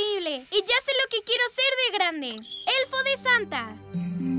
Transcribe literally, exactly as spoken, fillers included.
increíble! Y ya sé lo que quiero ser de grande. ¡Elfo de Santa!